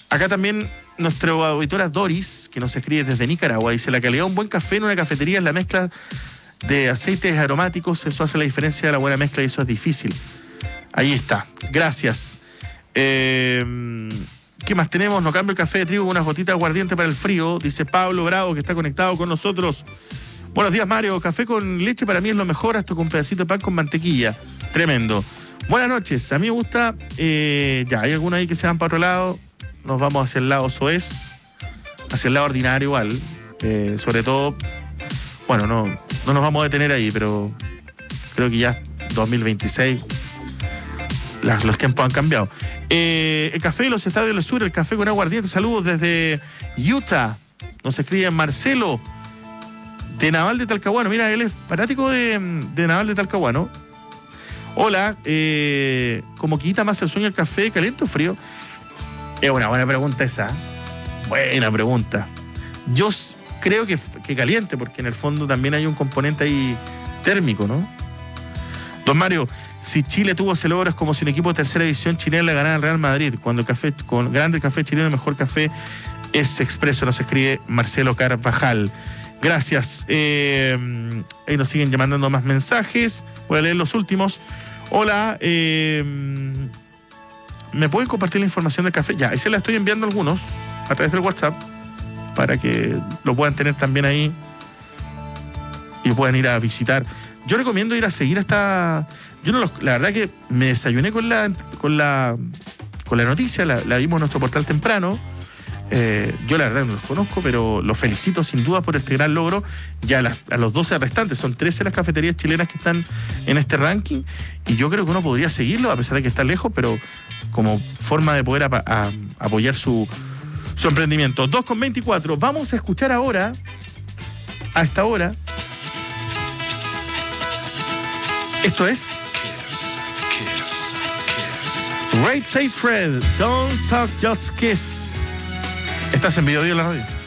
Acá también nuestra auditora Doris, que nos escribe desde Nicaragua, dice: la calidad de un buen café en una cafetería es la mezcla de aceites aromáticos, eso hace la diferencia de la buena mezcla y eso es difícil. Ahí está, gracias. ¿Qué más tenemos? No cambio el café de trigo con unas gotitas de aguardiente para el frío, dice Pablo Bravo, que está conectado con nosotros. Buenos días, Mario. Café con leche para mí es lo mejor, hasta con un pedacito de pan con mantequilla. Tremendo. Buenas noches. A mí me gusta, ya, hay algunos ahí que se van para otro lado. Nos vamos hacia el lado soez, hacia el lado ordinario igual. Sobre todo, bueno, no nos vamos a detener ahí, pero creo que ya 2026 los tiempos han cambiado. El café de los estadios del sur, el café con aguardiente. Saludos desde Utah. Nos escribe Marcelo de Naval de Talcahuano. Mira, él es fanático de Naval de Talcahuano. Hola, ¿cómo quita más el sueño el café, caliente o frío? Es una buena pregunta esa. Buena pregunta. Yo creo que caliente, porque en el fondo también hay un componente ahí térmico, ¿no? Don Mario, si Chile tuvo ese logro, es como si un equipo de tercera división chilena le ganara al Real Madrid. Cuando el café, con grande café chileno, el mejor café es Expreso, nos escribe Marcelo Carvajal. Gracias. Ahí nos siguen mandando más mensajes. Voy a leer los últimos. Hola, ¿me pueden compartir la información del café? Ya, ahí se la estoy enviando a algunos a través del WhatsApp para que lo puedan tener también ahí y puedan ir a visitar. Yo recomiendo ir a seguir hasta... la verdad que me desayuné con la noticia, la vimos en nuestro portal temprano. Yo la verdad no los conozco, pero los felicito sin duda por este gran logro. Ya a los 12 restantes, son 13 las cafeterías chilenas que están en este ranking, y yo creo que uno podría seguirlo a pesar de que está lejos, pero como forma de poder apoyar su emprendimiento. 2:24, vamos a escuchar ahora, a esta hora, esto es Right Safe Fred, Don't Talk Just Kiss. Estás en Video la radio.